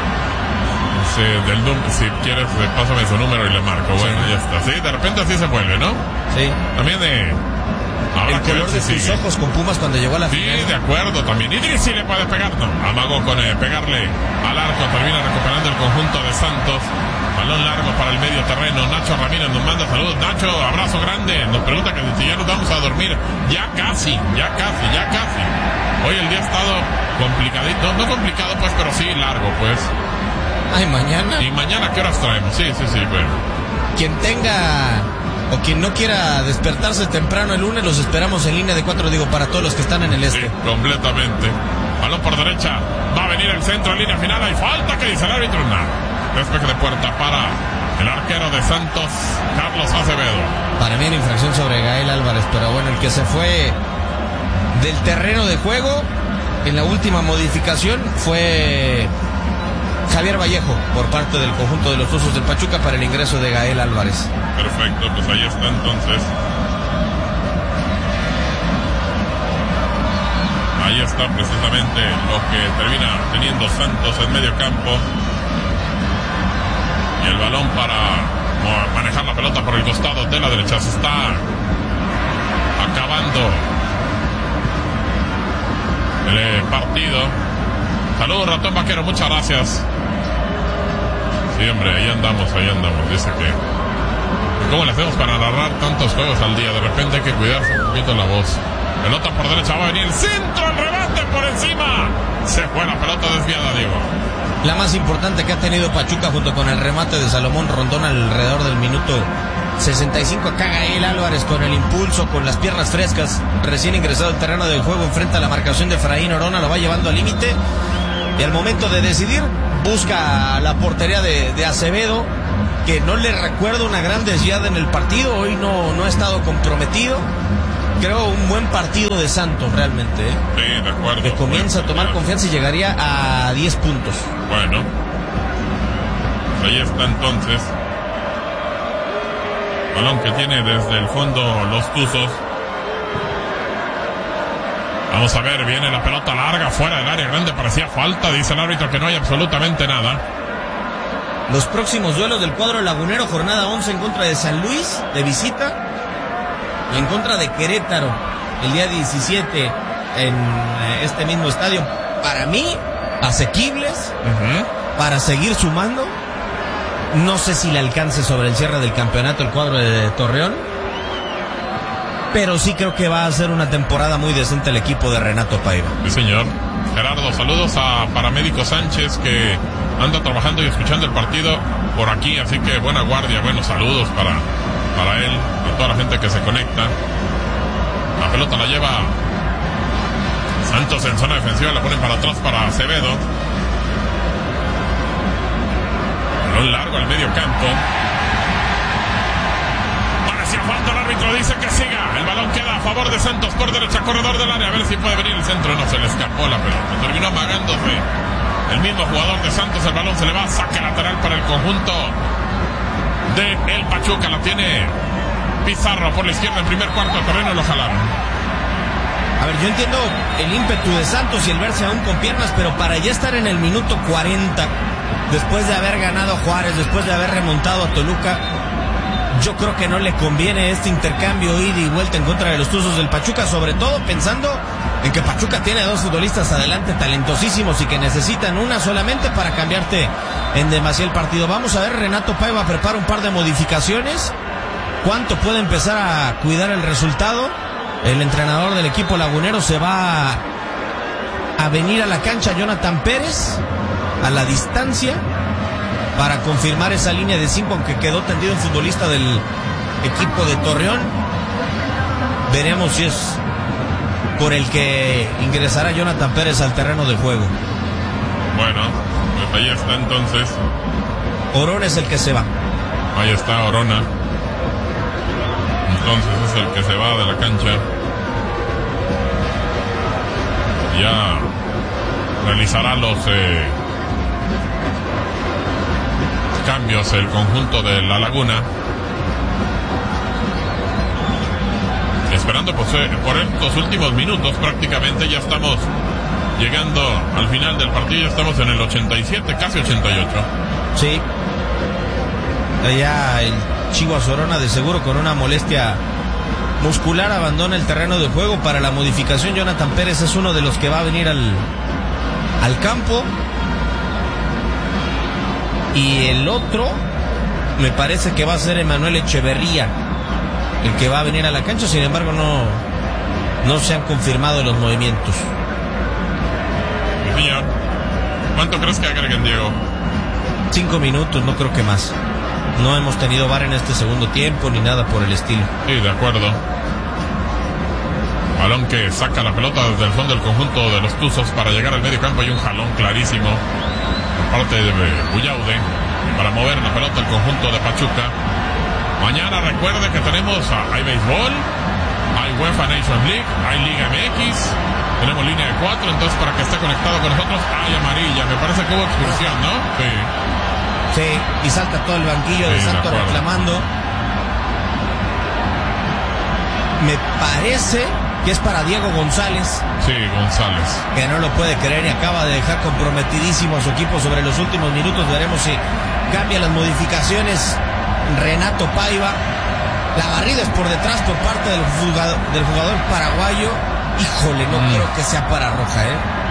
Si quieres, pásame su número y le marco. Bueno, ya está. Sí, de repente así se vuelve, ¿no? Sí. También el color de sus ojos con Pumas cuando llegó a la final. Sí, de acuerdo también. Y sí le puede pegar. No, amagó con pegarle al arco. Termina recuperando el conjunto de Santos. Balón largo para el medio terreno. Nacho Ramírez nos manda saludos. Nacho, abrazo grande. Nos pregunta que si ya nos vamos a dormir. Ya casi. Hoy el día ha estado complicadito. No complicado, pues, pero sí largo, pues. Ay, mañana. ¿Y mañana qué horas traemos? Sí, bueno. Quien tenga o quien no quiera despertarse temprano el lunes, los esperamos en línea de 4, digo, para todos los que están en el este. Sí, completamente. Balón por derecha. Va a venir el centro en línea final. Hay falta, que dice el árbitro. Despeje de puerta para el arquero de Santos, Carlos Acevedo. Para mí era infracción sobre Gael Álvarez, pero bueno, el que se fue del terreno de juego en la última modificación fue Javier Vallejo, por parte del conjunto de los Tuzos del Pachuca, para el ingreso de Gael Álvarez. Perfecto, pues ahí está entonces. Ahí está precisamente lo que termina teniendo Santos en medio campo. Y el balón para manejar la pelota por el costado de la derecha. Se está acabando el partido. Saludos, Ratón Vaquero, muchas gracias. Sí, hombre, ahí andamos. Dice que ¿cómo le hacemos para narrar tantos juegos al día? De repente hay que cuidarse un poquito la voz. Pelota por derecha, va a venir el centro, el remate por encima. Se fue la pelota desviada, Diego. La más importante que ha tenido Pachuca junto con el remate de Salomón Rondón alrededor del minuto 65. Acá Gael Álvarez con el impulso, con las piernas frescas, recién ingresado al terreno del juego, enfrenta la marcación de Efraín Orona, lo va llevando al límite. Y al momento de decidir, busca la portería de Acevedo, que no le recuerdo una gran desviada en el partido. Hoy no ha estado comprometido. Creo un buen partido de Santos realmente, ¿eh? Sí, de acuerdo. Que comienza a tomar confianza y llegaría a 10 puntos. Bueno, ahí está entonces. Balón que tiene desde el fondo los Tuzos. Vamos a ver, viene la pelota larga fuera del área grande, parecía falta, dice el árbitro que no hay absolutamente nada. Los próximos duelos del cuadro lagunero, jornada 11 en contra de San Luis, de visita, y en contra de Querétaro, el día 17 en este mismo estadio. Para mí, asequibles, para seguir sumando. No sé si le alcance sobre el cierre del campeonato el cuadro de Torreón, pero sí creo que va a ser una temporada muy decente el equipo de Renato Paiva. Sí, señor. Gerardo, saludos a Paramédico Sánchez, que anda trabajando y escuchando el partido por aquí, así que buena guardia, buenos saludos para él, a toda la gente que se conecta. La pelota la lleva Santos en zona defensiva, la ponen para atrás para Acevedo. Balón largo al medio campo. Parecía falta, el árbitro dice que siga. El balón queda a favor de Santos por derecha, corredor del área. A ver si puede venir el centro. No, se le escapó la pelota. Terminó amagándose el mismo jugador de Santos. El balón se le va, saque lateral para el conjunto de el Pachuca. La tiene Pizarro por la izquierda en primer cuarto de terreno, lo jalaron. A ver, yo entiendo el ímpetu de Santos y el verse aún con piernas, pero para ya estar en el minuto 40, después de haber ganado a Juárez, después de haber remontado a Toluca, yo creo que no le conviene este intercambio ida y vuelta en contra de los Tuzos del Pachuca, sobre todo pensando en que Pachuca tiene dos futbolistas adelante talentosísimos y que necesitan una solamente para cambiarte en demasía el partido. Vamos a ver, Renato Paiva prepara un par de modificaciones. ¿Cuánto puede empezar a cuidar el resultado? El entrenador del equipo lagunero se va a venir a la cancha, Jonathan Pérez, a la distancia, para confirmar esa línea de 5, aunque quedó tendido un futbolista del equipo de Torreón. Veremos si es por el que ingresará Jonathan Pérez al terreno de juego. Bueno, pues ahí está entonces. Orona es el que se va. Ahí está Orona. Entonces es el que se va de la cancha. Ya realizará los cambios el conjunto de La Laguna. Esperando pues, por estos últimos minutos, prácticamente ya estamos llegando al final del partido. Ya estamos en el 87, casi 88. Sí. Ya el Chivo Azorona, de seguro con una molestia muscular, abandona el terreno de juego. Para la modificación, Jonathan Pérez es uno de los que va a venir al campo. Y el otro me parece que va a ser Emanuel Echeverría el que va a venir a la cancha. Sin embargo, no se han confirmado los movimientos. Sí, señor. ¿Cuánto crees que agreguen, Diego? 5 minutos, no creo que más. No hemos tenido VAR en este segundo tiempo ni nada por el estilo. Sí, de acuerdo. Balón que saca la pelota desde el fondo del conjunto de los Tuzos para llegar al medio campo. Hay un jalón clarísimo por parte de Bullaude para mover la pelota al conjunto de Pachuca. Mañana recuerde que tenemos hay béisbol, hay UEFA Nations League, hay Liga MX, tenemos línea de 4, entonces para que esté conectado con nosotros, hay amarilla. Me parece que hubo expulsión, ¿no? Sí. Sí, y salta todo el banquillo de Santos reclamando. Me parece que es para Diego González. Sí, González. Que no lo puede creer y acaba de dejar comprometidísimo a su equipo sobre los últimos minutos. Veremos si cambia las modificaciones Renato Paiva. La barrida es por detrás por parte del jugador paraguayo. Híjole, no creo que sea para roja,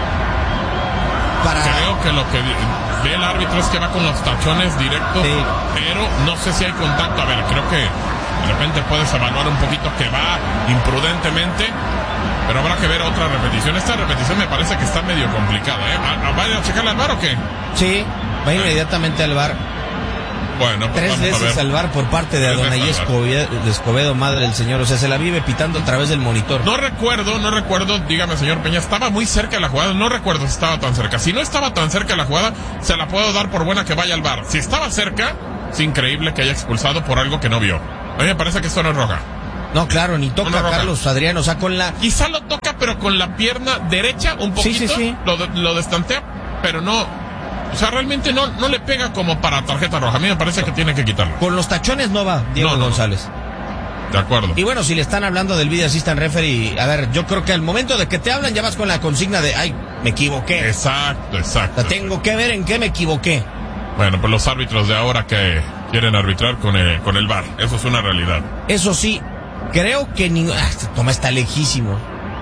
Creo que lo que ve el árbitro es que va con los tachones directos, sí. Pero no sé si hay contacto. A ver, creo que de repente puedes evaluar un poquito que va imprudentemente, pero habrá que ver otra repetición. Esta repetición me parece que está medio complicada, ¿Va a ir a checarle al VAR o qué? Sí, va inmediatamente al VAR. Bueno, pues 3 veces al VAR por parte de Adonai Escobedo, madre del señor. O sea, se la vive pitando a través del monitor. No recuerdo, dígame, señor Peña, estaba muy cerca de la jugada, no recuerdo si estaba tan cerca. Si no estaba tan cerca de la jugada, se la puedo dar por buena que vaya al VAR. Si estaba cerca, es increíble que haya expulsado por algo que no vio. A mí me parece que esto no es roja. No, claro, ni toca a Carlos Adrián, o sea, con la... Quizá lo toca, pero con la pierna derecha un poquito, sí. Lo destantea, pero no... O sea, realmente no le pega como para tarjeta roja. A mí me parece que tiene que quitarlo. Con los tachones no va Diego González. De acuerdo. Y bueno, si le están hablando del video assistant referee, a ver, yo creo que al momento de que te hablan ya vas con la consigna de, ay, me equivoqué. Exacto. O sea, tengo que ver en qué me equivoqué. Bueno, pues los árbitros de ahora que quieren arbitrar con el VAR, eso es una realidad. Eso sí, creo que esta toma está lejísimo.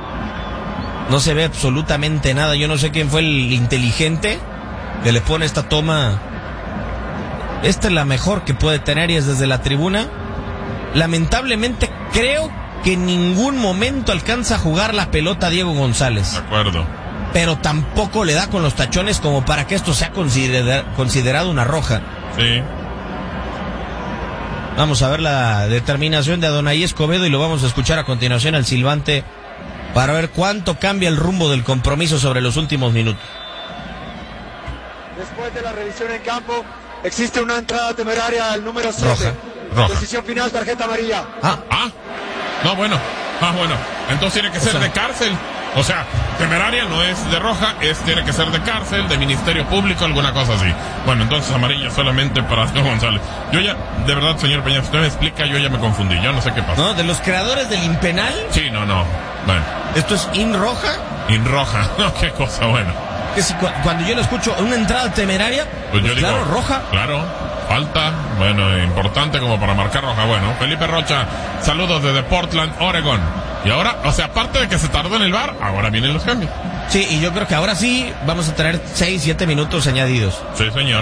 No se ve absolutamente nada. Yo no sé quién fue el inteligente que le pone esta toma. Esta es la mejor que puede tener y es desde la tribuna. Lamentablemente creo que en ningún momento alcanza a jugar la pelota Diego González. De acuerdo. Pero tampoco le da con los tachones como para que esto sea considerado una roja. Sí. Vamos a ver la determinación de Adonai Escobedo y lo vamos a escuchar a continuación al silbante para ver cuánto cambia el rumbo del compromiso sobre los últimos minutos. Después de la revisión en campo, existe una entrada temeraria al número 7. Roja. Decisión final, tarjeta amarilla. Bueno. Entonces tiene que ser de cárcel. O sea, temeraria no es de roja, tiene que ser de cárcel, de Ministerio Público, alguna cosa así. Bueno, entonces amarilla solamente para Diego González. Yo ya, de verdad, señor Peña, si usted me explica, yo ya me confundí. Yo no sé qué pasa. ¿No? ¿De los creadores del impenal? Sí, no. Bueno. ¿Esto es roja? Roja. No, qué cosa, bueno. Que si cuando yo le escucho una entrada temeraria, pues yo claro, digo, roja. Claro, falta, importante como para marcar roja. Bueno, Felipe Rocha, saludos desde Portland, Oregon. Y ahora, o sea, aparte de que se tardó en el VAR, ahora vienen los cambios. Sí, y yo creo que ahora sí vamos a tener 6-7 minutos añadidos. Sí, señor.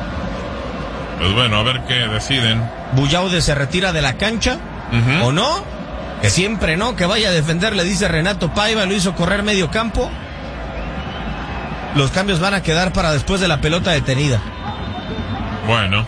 Pues bueno, a ver qué deciden. Bullaude se retira de la cancha, ¿o no? Que siempre no, que vaya a defender, le dice Renato Paiva, lo hizo correr medio campo. Los cambios van a quedar para después de la pelota detenida. Bueno.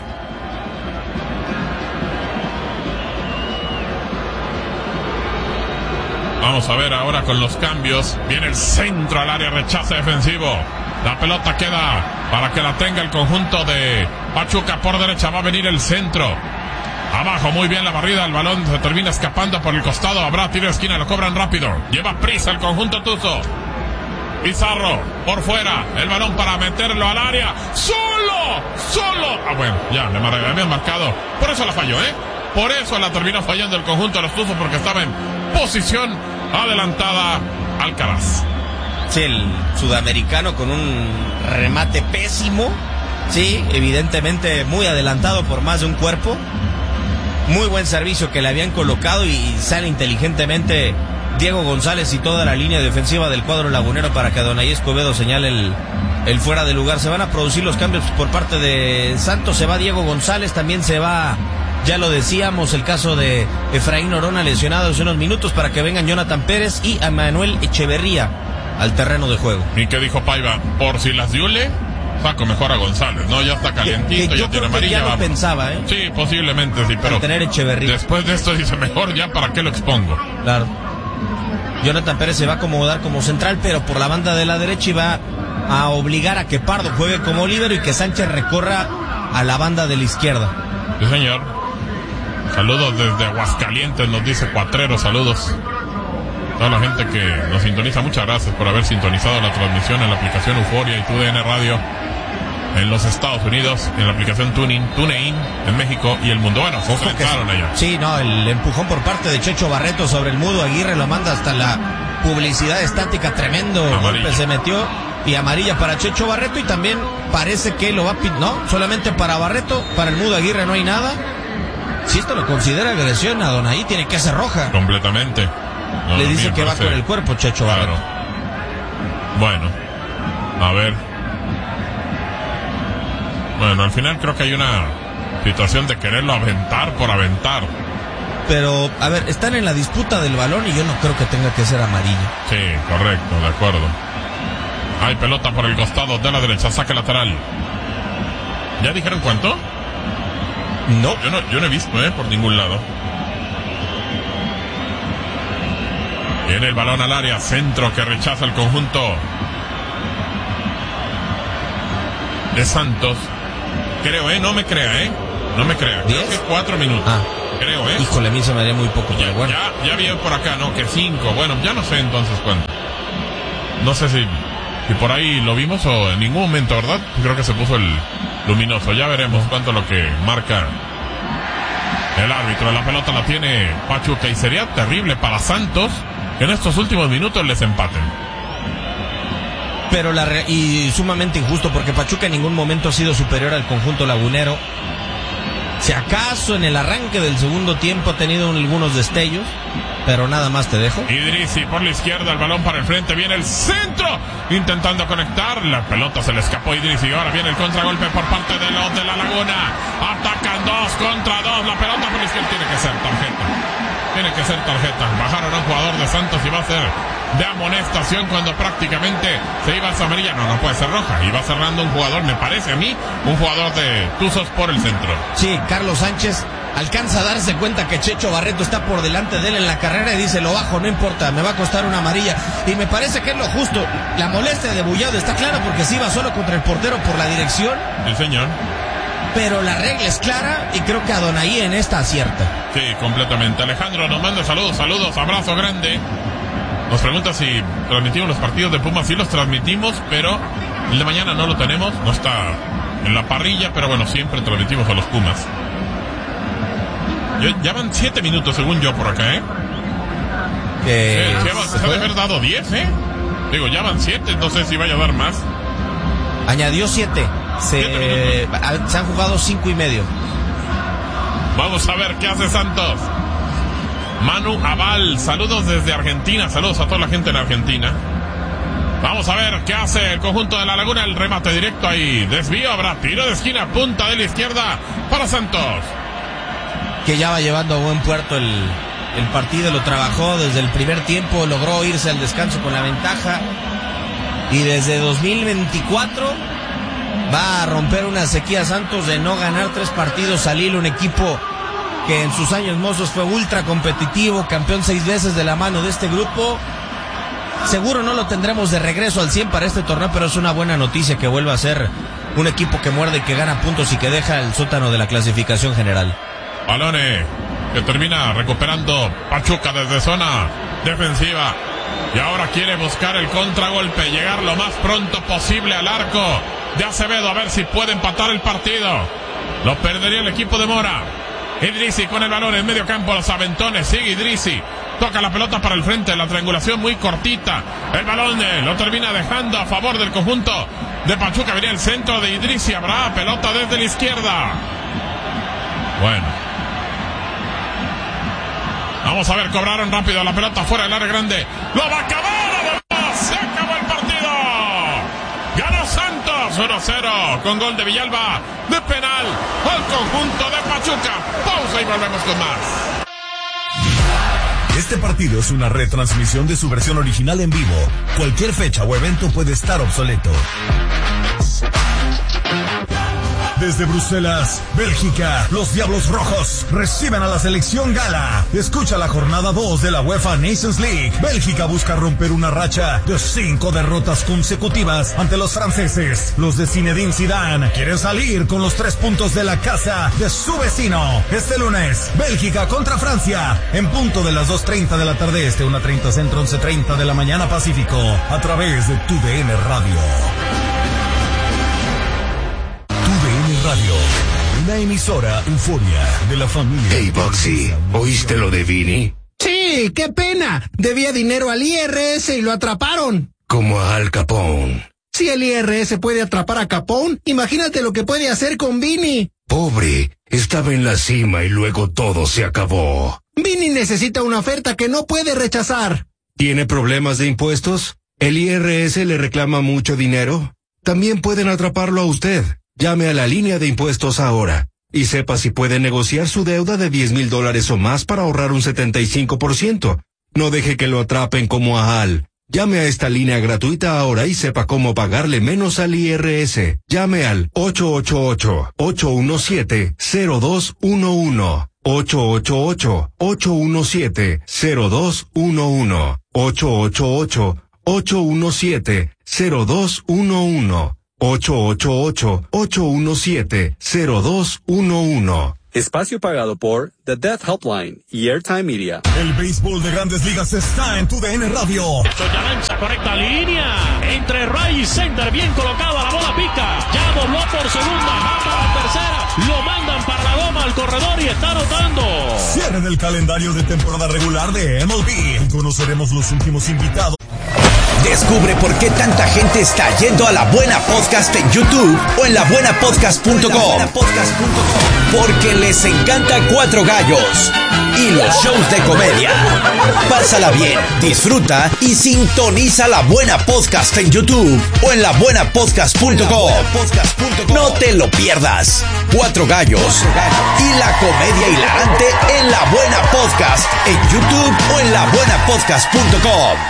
Vamos a ver ahora con los cambios. Viene el centro al área, rechace defensivo. La pelota queda para que la tenga el conjunto de Pachuca por derecha. Va a venir el centro. Abajo, muy bien la barrida. El balón se termina escapando por el costado. Habrá tiro de esquina, lo cobran rápido. Lleva prisa el conjunto tuzo. Pizarro, por fuera, el balón para meterlo al área. ¡Solo! Bueno, ya, le habían marcado. Por eso la falló, Por eso la terminó fallando el conjunto de los Tuzos, porque estaba en posición adelantada Alcaraz. Sí, el sudamericano con un remate pésimo. Sí, evidentemente muy adelantado por más de un cuerpo. Muy buen servicio que le habían colocado y sale inteligentemente Diego González y toda la línea defensiva del cuadro lagunero para que Adonai Escobedo señale el fuera de lugar. Se van a producir los cambios por parte de Santos. Se va Diego González, también se va, ya lo decíamos, el caso de Efraín Orona lesionado hace unos minutos para que vengan Jonathan Pérez y a Manuel Echeverría al terreno de juego. ¿Y qué dijo Paiva? Por si las diule, saco mejor a González, ¿no? Ya está calientito, que ya tiene amarilla. Ya lo pensaba, Sí, posiblemente sí, pero tener Echeverría. Después de esto dice, mejor ya, ¿para qué lo expongo? Claro. Jonathan Pérez se va a acomodar como central, pero por la banda de la derecha, y va a obligar a que Pardo juegue como líbero y que Sánchez recorra a la banda de la izquierda. Sí, señor. Saludos desde Aguascalientes, nos dice Cuatrero, saludos. Toda la gente que nos sintoniza, muchas gracias por haber sintonizado la transmisión en la aplicación Euforia y TUDN Radio en los Estados Unidos, en la aplicación TuneIn en México y el mundo. Bueno, se enfrentaron allá. Sí, no, el empujón por parte de Checho Barreto sobre el Mudo Aguirre lo manda hasta la publicidad estática, tremendo golpe se metió, y amarilla para Checho Barreto, y también parece que lo va a no, solamente para Barreto, para el Mudo Aguirre no hay nada. Si esto lo considera agresión a Donaí, tiene que ser roja. Completamente. No, le dice que va con el cuerpo Checho Barreto. Bueno, a ver. Bueno, al final creo que hay una situación de quererlo aventar por aventar. Pero, a ver, están en la disputa del balón y yo no creo que tenga que ser amarilla. Sí, correcto, de acuerdo. Hay pelota por el costado de la derecha, saque lateral. ¿Ya dijeron cuánto? No. Yo no he visto, por ningún lado. Viene el balón al área, centro que rechaza el conjunto de Santos. Creo, no me crea, no me crea. Creo que 4 minutos. Creo, Híjole, a mí se me haría muy poco, pero bueno. Ya vi por acá, ¿no? Que 5. Bueno, ya no sé entonces cuánto. No sé si por ahí lo vimos o en ningún momento, ¿verdad? Creo que se puso el luminoso. Ya veremos cuánto lo que marca el árbitro. La pelota la tiene Pachuca y sería terrible para Santos que en estos últimos minutos les empaten. Pero y sumamente injusto porque Pachuca en ningún momento ha sido superior al conjunto lagunero. Si acaso en el arranque del segundo tiempo ha tenido algunos destellos, pero nada más te dejo. Idrissi por la izquierda, el balón para el frente, viene el centro, intentando conectar, la pelota se le escapó a Idrissi, ahora viene el contragolpe por parte de los de la Laguna, atacan 2 contra 2, la pelota por la izquierda, tiene que ser tarjeta, bajaron a un jugador de Santos y va a ser de amonestación cuando prácticamente se iba a esa amarilla. No puede ser roja, iba cerrando un jugador, me parece a mí, un jugador de Tuzos por el centro. Sí, Carlos Sánchez alcanza a darse cuenta que Checho Barreto está por delante de él en la carrera y dice, lo bajo, no importa, me va a costar una amarilla, y me parece que es lo justo. La molestia de Bullado está clara porque se iba solo contra el portero por la dirección. Sí, señor. Pero la regla es clara y creo que a Donaí en esta acierta. Sí, completamente. Alejandro nos manda saludos, abrazo grande. Nos pregunta si transmitimos los partidos de Pumas. Sí los transmitimos, pero el de mañana no lo tenemos, no está en la parrilla, pero bueno, siempre transmitimos a los Pumas. Ya van 7 minutos según yo por acá, se ha de haber dado 10, Digo, ya van 7, no sé si vaya a dar más. Añadió 7. Se han jugado 5 y medio. Vamos a ver qué hace Santos. Manu Aval, saludos desde Argentina, saludos a toda la gente en Argentina. Vamos a ver qué hace el conjunto de la Laguna, el remate directo ahí, desvío, habrá tiro de esquina, punta de la izquierda para Santos. Que ya va llevando a buen puerto el partido, lo trabajó desde el primer tiempo, logró irse al descanso con la ventaja y desde 2024 va a romper una sequía Santos de no ganar 3 partidos al hilo, un equipo que en sus años mozos fue ultra competitivo, campeón 6 veces de la mano de este grupo. Seguro no lo tendremos de regreso al 100 para este torneo, pero es una buena noticia que vuelva a ser un equipo que muerde, que gana puntos y que deja el sótano de la clasificación general. Balone que termina recuperando Pachuca desde zona defensiva y ahora quiere buscar el contragolpe, llegar lo más pronto posible al arco de Acevedo, a ver si puede empatar el partido. Lo perdería el equipo de Mora. Idrissi con el balón en medio campo, los aventones, sigue Idrissi, toca la pelota para el frente, la triangulación muy cortita, el balón lo termina dejando a favor del conjunto de Pachuca, venía el centro de Idrissi, habrá pelota desde la izquierda. Bueno, vamos a ver, cobraron rápido la pelota fuera del área grande, lo va a acabar, se acabó el partido, ganó Santos 1-0 con gol de Villalba de penal al conjunto de Pachuca. Pausa y volvemos con más. Este partido es una retransmisión de su versión original en vivo. Cualquier fecha o evento puede estar obsoleto. Desde Bruselas, Bélgica, los Diablos Rojos reciben a la selección gala. Escucha la jornada 2 de la UEFA Nations League. Bélgica busca romper una racha de 5 derrotas consecutivas ante los franceses. Los de Zinedine Zidane quieren salir con los 3 puntos de la casa de su vecino. Este lunes, Bélgica contra Francia, en punto de las 2:30 de la tarde este, 1:30 centro, 11:30 de la mañana pacífico, a través de TUDN Radio. una emisora Euforia de la familia. Hey, Boxy, ¿oíste lo de Vini? Sí, qué pena. Debía dinero al IRS y lo atraparon. Como a Al Capone. Si el IRS puede atrapar a Capone, imagínate lo que puede hacer con Vini. Pobre, estaba en la cima y luego todo se acabó. Vini necesita una oferta que no puede rechazar. ¿Tiene problemas de impuestos? ¿El IRS le reclama mucho dinero? También pueden atraparlo a usted. Llame a la línea de impuestos ahora y sepa si puede negociar su deuda de $10,000 o más para ahorrar un 75%. No deje que lo atrapen como a Al. Llame a esta línea gratuita ahora y sepa cómo pagarle menos al IRS. Llame al 888-817-0211. 888-817-0211. 888-817-0211. 888-817-0211. Espacio pagado por The Death Helpline y Airtime Media. El béisbol de Grandes Ligas está en TUDN Radio. Esto ya lanza correcta línea. Entre Ray y Center, bien colocada, la bola pica. Ya dobló por segunda, va para la tercera. Lo mandan para la goma al corredor y está anotando. Cierre del calendario de temporada regular de MLB. Y conoceremos los últimos invitados. Descubre por qué tanta gente está yendo a La Buena Podcast en YouTube o en labuenapodcast.com. Porque les encanta Cuatro Gallos y los shows de comedia. Pásala bien, disfruta y sintoniza La Buena Podcast en YouTube o en labuenapodcast.com. No te lo pierdas. Cuatro Gallos y la comedia hilarante en La Buena Podcast en YouTube o en labuenapodcast.com.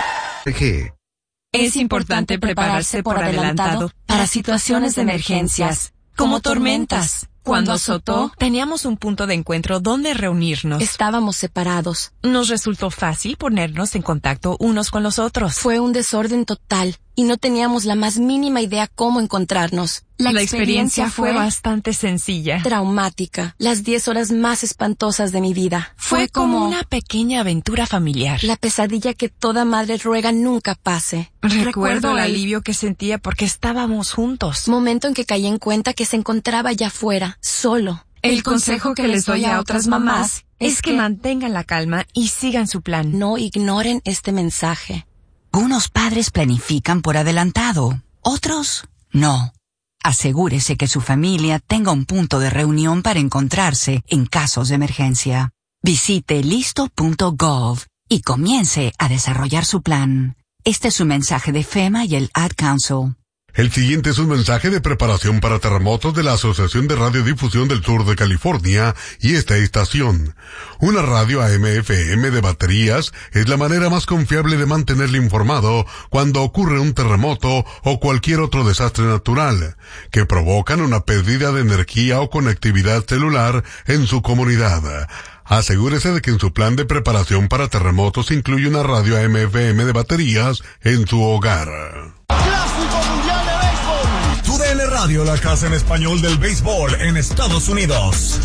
Es importante prepararse por adelantado para situaciones de emergencias, como tormentas. Cuando azotó, teníamos un punto de encuentro donde reunirnos. Estábamos separados. Nos resultó fácil ponernos en contacto unos con los otros. Fue un desorden total y no teníamos la más mínima idea cómo encontrarnos. La experiencia fue bastante sencilla. Traumática. Las 10 horas más espantosas de mi vida. Fue como una pequeña aventura familiar. La pesadilla que toda madre ruega nunca pase. Recuerdo el alivio que sentía porque estábamos juntos. Momento en que caí en cuenta que se encontraba allá afuera, solo. El consejo que les doy a otras mamás es que mantengan la calma y sigan su plan. No ignoren este mensaje. Unos padres planifican por adelantado, otros no. Asegúrese que su familia tenga un punto de reunión para encontrarse en casos de emergencia. Visite listo.gov y comience a desarrollar su plan. Este es un mensaje de FEMA y el Ad Council. El siguiente es un mensaje de preparación para terremotos de la Asociación de Radiodifusión del Sur de California y esta estación. Una radio AM/FM de baterías es la manera más confiable de mantenerle informado cuando ocurre un terremoto o cualquier otro desastre natural que provocan una pérdida de energía o conectividad celular en su comunidad. Asegúrese de que en su plan de preparación para terremotos incluye una radio AM/FM de baterías en su hogar. TUDN Radio, la casa en español del béisbol en Estados Unidos.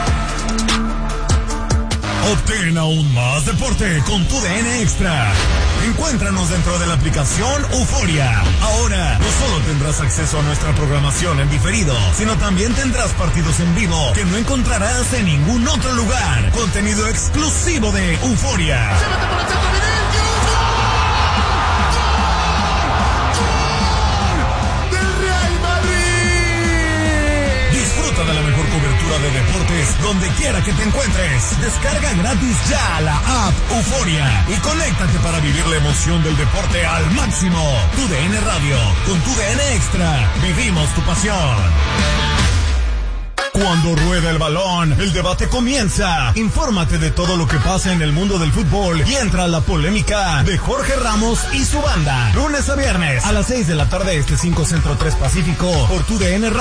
Obtén aún más deporte con TUDN Extra. Encuéntranos dentro de la aplicación Euforia. Ahora, no solo tendrás acceso a nuestra programación en diferido, sino también tendrás partidos en vivo que no encontrarás en ningún otro lugar. Contenido exclusivo de Euforia. Disfruta de la mejor cobertura de deportes donde quiera que te encuentres. Descarga gratis ya la app Euforia y conéctate para vivir la emoción del deporte al máximo. TUDN Radio, con TUDN Extra, vivimos tu pasión. Cuando rueda el balón, el debate comienza. Infórmate de todo lo que pasa en el mundo del fútbol y entra a la polémica de Jorge Ramos y su banda. Lunes a viernes a las 6 de la tarde, 5 Centro 3 Pacífico, por TUDN Radio.